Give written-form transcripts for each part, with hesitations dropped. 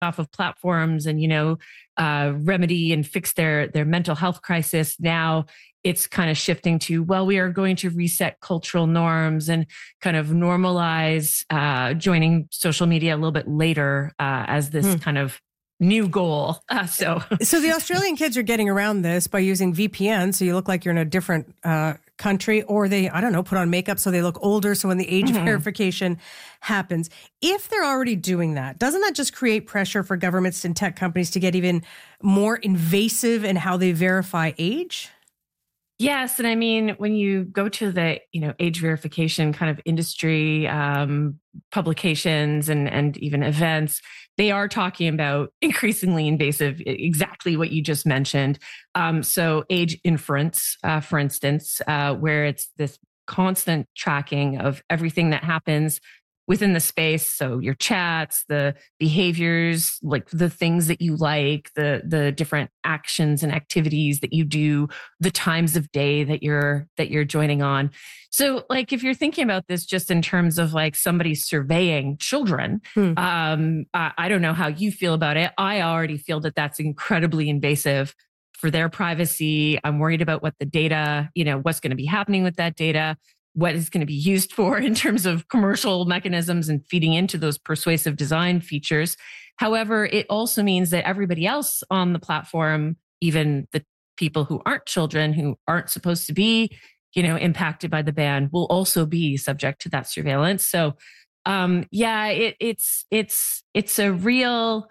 off of platforms and, remedy and fix their mental health crisis. Now it's kind of shifting to, well, we are going to reset cultural norms and kind of normalize joining social media a little bit later as this kind of new goal. So the Australian kids are getting around this by using VPN. So you look like you're in a different country, or they, put on makeup so they look older. So when the age verification happens, if they're already doing that, doesn't that just create pressure for governments and tech companies to get even more invasive in how they verify age? Yes. And I mean, when you go to the, age verification kind of industry publications and even events, they are talking about increasingly invasive, exactly what you just mentioned. So age inference, for instance, where it's this constant tracking of everything that happens within the space. So your chats, the behaviors, like the things that you like, the different actions and activities that you do, the times of day that you're joining on. So like, if you're thinking about this just in terms of like somebody surveying children, I don't know how you feel about it. I already feel that that's incredibly invasive for their privacy. I'm worried about what the data, what's going to be happening with that data, what is going to be used for in terms of commercial mechanisms and feeding into those persuasive design features. However, it also means that everybody else on the platform, even the people who aren't children, who aren't supposed to be, impacted by the ban, will also be subject to that surveillance. So, it's a real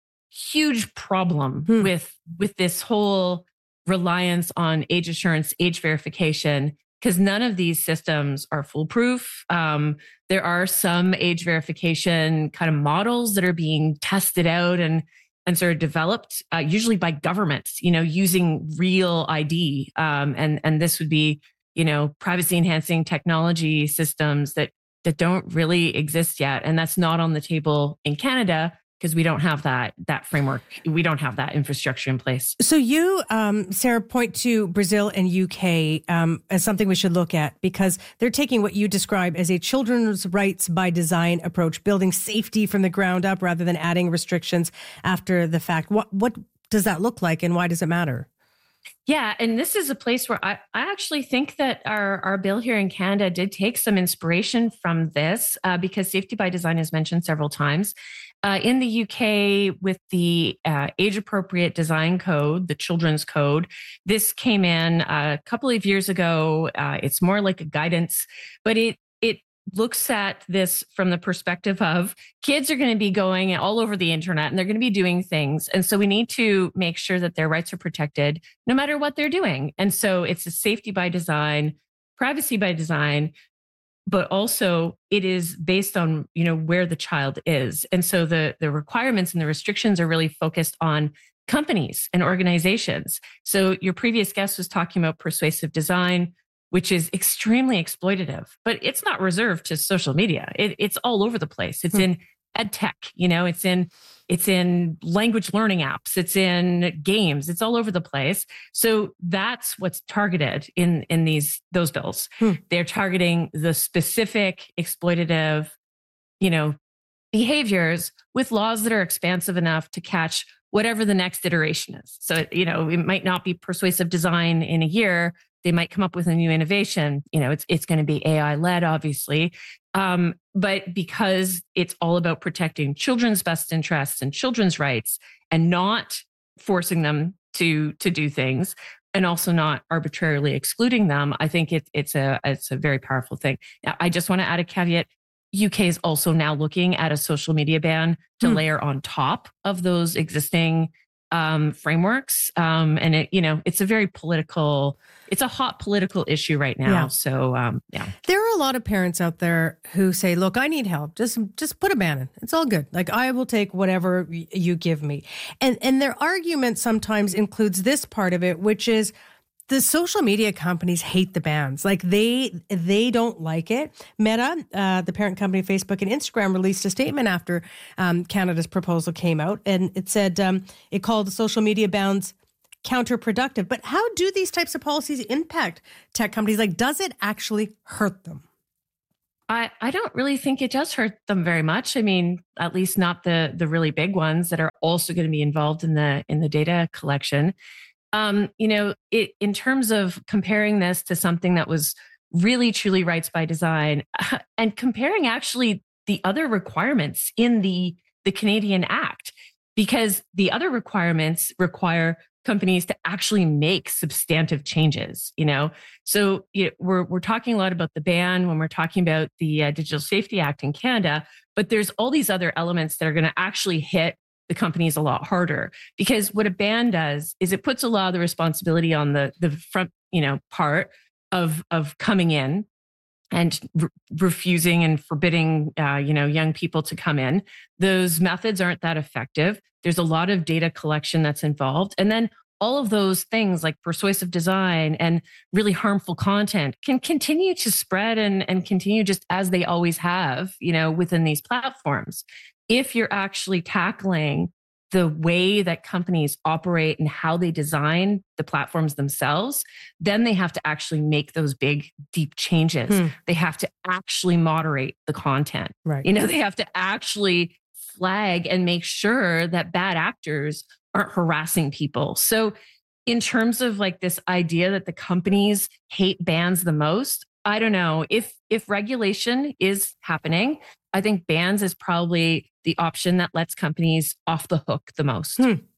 huge problem with this whole reliance on age assurance, age verification, because none of these systems are foolproof. There are some age verification kind of models that are being tested out and sort of developed, usually by governments, using real ID. And this would be, privacy enhancing technology systems that don't really exist yet. And that's not on the table in Canada, because we don't have that framework. We don't have that infrastructure in place. So you, Sarah, point to Brazil and UK as something we should look at, because they're taking what you describe as a children's rights by design approach, building safety from the ground up rather than adding restrictions after the fact. What does that look like, and why does it matter? Yeah, and this is a place where I actually think that our bill here in Canada did take some inspiration from this, because safety by design is mentioned several times. In the UK, with the age-appropriate design code, the children's code, this came in a couple of years ago. It's more like a guidance, but it looks at this from the perspective of kids are going to be going all over the internet and they're going to be doing things. And so we need to make sure that their rights are protected no matter what they're doing. And so it's a safety by design, privacy by design, but also it is based on, where the child is. And so the requirements and the restrictions are really focused on companies and organizations. So your previous guest was talking about persuasive design, which is extremely exploitative, but it's not reserved to social media. It's all over the place. It's in ed tech, it's in language learning apps, it's in games, it's all over the place. So that's what's targeted in those bills. They're targeting the specific exploitative, behaviors with laws that are expansive enough to catch whatever the next iteration is. So, it might not be persuasive design in a year. They might come up with a new innovation. It's going to be AI led, obviously. But because it's all about protecting children's best interests and children's rights and not forcing them to do things, and also not arbitrarily excluding them, I think it's a very powerful thing. Now, I just want to add a caveat. UK is also now looking at a social media ban to layer on top of those existing frameworks. And it's a very it's a hot political issue right now. Yeah. So, there are a lot of parents out there who say, look, I need help. Just put a ban in. It's all good. Like, I will take whatever you give me. And their argument sometimes includes this part of it, which is the social media companies hate the bans. Like, they don't like it. Meta, the parent company of Facebook and Instagram, released a statement after Canada's proposal came out, and it said it called the social media bans counterproductive. But how do these types of policies impact tech companies? Like, does it actually hurt them? I don't really think it does hurt them very much. I mean, at least not the really big ones that are also going to be involved in the data collection. In terms of comparing this to something that was really truly rights by design, and comparing actually the other requirements in the Canadian Act, because the other requirements require companies to actually make substantive changes, So we're talking a lot about the ban when we're talking about the Digital Safety Act in Canada, but there's all these other elements that are going to actually hit the companies a lot harder, because what a ban does is it puts a lot of the responsibility on the front, part of coming in and refusing and forbidding, young people to come in. Those methods aren't that effective. There's a lot of data collection that's involved. And then all of those things like persuasive design and really harmful content can continue to spread and continue just as they always have, within these platforms. If you're actually tackling the way that companies operate and how they design the platforms themselves, then they have to actually make those big, deep changes. They have to actually moderate the content. Right. They have to actually flag and make sure that bad actors aren't harassing people. So in terms of like this idea that the companies hate bans the most, I don't know. If regulation is happening, I think bans is probably the option that lets companies off the hook the most.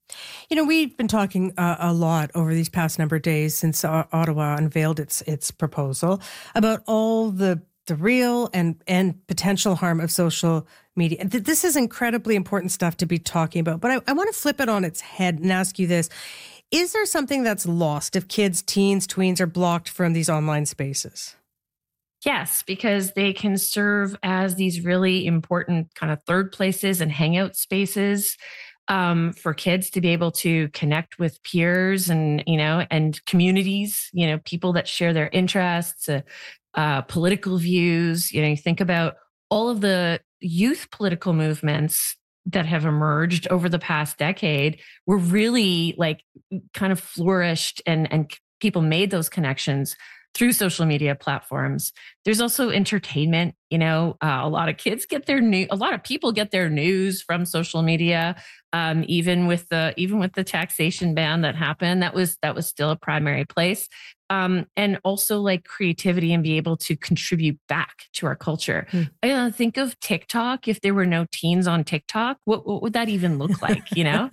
We've been talking a lot over these past number of days since Ottawa unveiled its proposal about all the real and potential harm of social media. This is incredibly important stuff to be talking about, but I want to flip it on its head and ask you this. Is there something that's lost if kids, teens, tweens are blocked from these online spaces? Yes, because they can serve as these really important kind of third places and hangout spaces for kids to be able to connect with peers and, and communities, people that share their interests, political views. You think about all of the youth political movements that have emerged over the past decade were really like kind of flourished and people made those connections through social media platforms. There's also entertainment. A lot of kids get a lot of people get their news from social media. Even with the taxation ban that happened, that was still a primary place. And also like creativity and be able to contribute back to our culture. Think of TikTok. If there were no teens on TikTok, what would that even look like?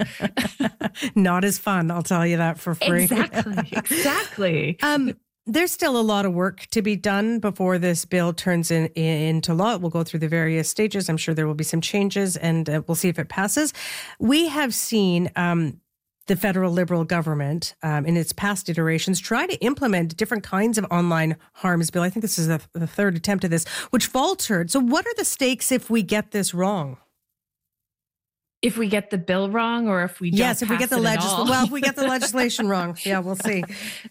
Not as fun. I'll tell you that for free. Exactly. There's still a lot of work to be done before this bill turns into law. We'll go through the various stages. I'm sure there will be some changes, and we'll see if it passes. We have seen the federal Liberal government in its past iterations try to implement different kinds of online harms bill. I think this is the third attempt at this, which faltered. So what are the stakes if we get this wrong? If we get the bill wrong, or if we don't if we get the if we get the legislation wrong. Yeah, we'll see.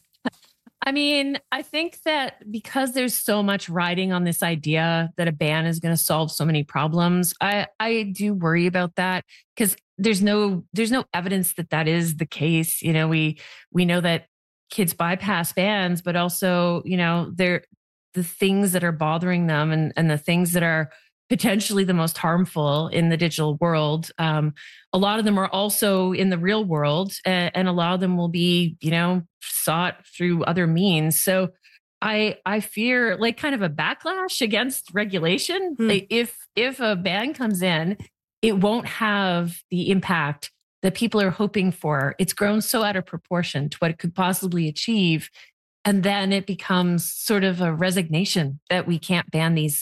I mean, I think that because there's so much riding on this idea that a ban is going to solve so many problems, I do worry about that, because there's no evidence that is the case. We know that kids bypass bans, but also, they're the things that are bothering them and the things that are potentially the most harmful in the digital world. A lot of them are also in the real world, and a lot of them will be, sought through other means. So I fear like kind of a backlash against regulation. Like if a ban comes in, it won't have the impact that people are hoping for. It's grown so out of proportion to what it could possibly achieve. And then it becomes sort of a resignation that we can't ban these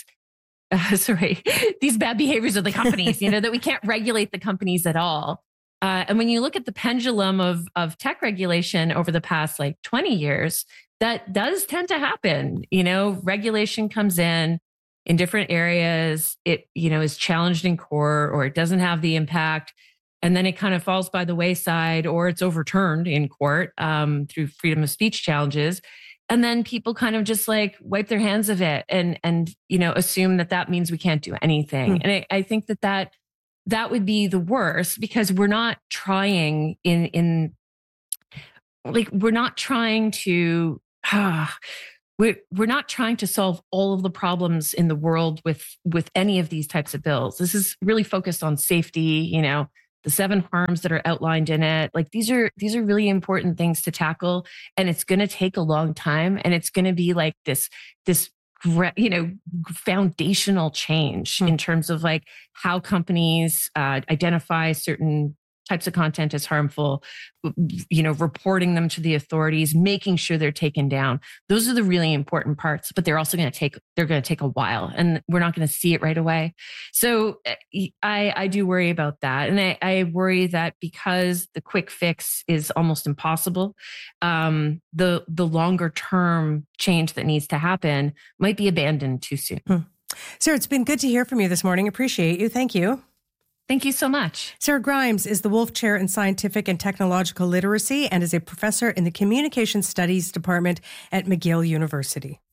bad behaviors of the companies, that we can't regulate the companies at all. And when you look at the pendulum of tech regulation over the past like 20 years, that does tend to happen. Regulation comes in different areas. It, is challenged in court, or it doesn't have the impact. And then it kind of falls by the wayside, or it's overturned in court through freedom of speech challenges. And then people kind of just like wipe their hands of it and assume that means we can't do anything. And I think that would be the worst, because we're not trying we're not trying to we're not trying to solve all of the problems in the world with any of these types of bills. This is really focused on safety, the 7 harms that are outlined in it. Like these are really important things to tackle, and it's going to take a long time, and it's going to be like this foundational change in terms of like how companies identify certain types of content as harmful, reporting them to the authorities, making sure they're taken down. Those are the really important parts, but they're also going to take a while, and we're not going to see it right away. So I do worry about that. And I worry that because the quick fix is almost impossible, the longer term change that needs to happen might be abandoned too soon. Sarah, it's been good to hear from you this morning. Appreciate you. Thank you. Thank you so much. Sarah Grimes is the Wolf Chair in Scientific and Technological Literacy and is a professor in the Communication Studies Department at McGill University.